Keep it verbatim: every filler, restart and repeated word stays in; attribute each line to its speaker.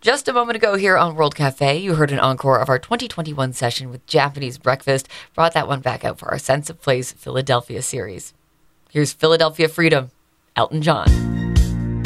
Speaker 1: Just a moment ago here on World Cafe, you heard an encore of our twenty twenty-one session with Japanese Breakfast. Brought that one back out for our Sense of Place Philadelphia series. Here's Philadelphia Freedom, Elton John.